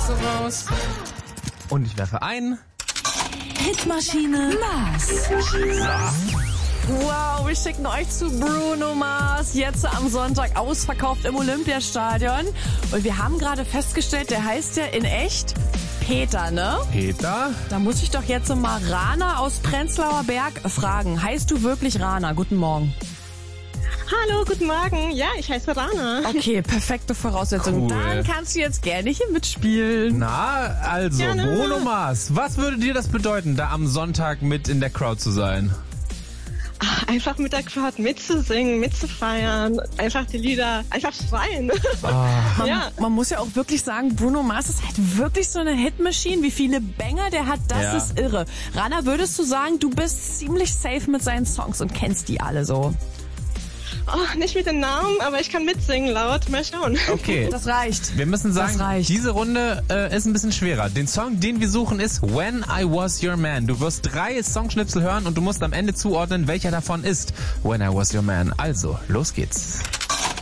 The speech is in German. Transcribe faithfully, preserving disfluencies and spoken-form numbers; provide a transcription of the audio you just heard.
Kekse raus. Und ich werfe ein. Hitmaschine Mars. Wow, wir schicken euch zu Bruno Mars, jetzt am Sonntag ausverkauft im Olympiastadion. Und wir haben gerade festgestellt, der heißt ja in echt Peter, ne? Peter? Da muss ich doch jetzt mal Rana aus Prenzlauer Berg fragen. Heißt du wirklich Rana? Guten Morgen. Hallo, guten Morgen. Ja, ich heiße Rana. Okay, perfekte Voraussetzung. Cool. Dann kannst du jetzt gerne hier mitspielen. Na, also, Gerne. Bruno Mars, was würde dir das bedeuten, da am Sonntag mit in der Crowd zu sein? Ach, einfach mit der Crowd mitzusingen, mitzufeiern, einfach die Lieder, einfach schreien. Man, Ja. man muss ja auch wirklich sagen, Bruno Mars ist halt wirklich so eine Hitmaschine. Wie viele Banger der hat, das Ja. ist irre. Rana, würdest du sagen, du bist ziemlich safe mit seinen Songs und kennst die alle so? Oh, nicht mit den Namen, aber ich kann mitsingen laut. Mal schauen. Okay. Das reicht. Wir müssen sagen, Das reicht. diese Runde äh, ist ein bisschen schwerer. Den Song, den wir suchen, ist When I Was Your Man. Du wirst drei Songschnipsel hören und du musst am Ende zuordnen, welcher davon ist When I Was Your Man. Also, los geht's.